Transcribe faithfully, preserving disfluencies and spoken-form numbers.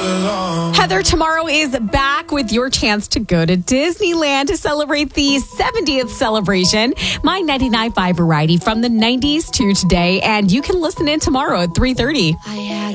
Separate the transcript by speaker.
Speaker 1: Heather, tomorrow is back with your chance to go to Disneyland to celebrate the seventieth celebration. My ninety-nine point five variety from the nineties to today. And you can listen in tomorrow at three thirty.
Speaker 2: I had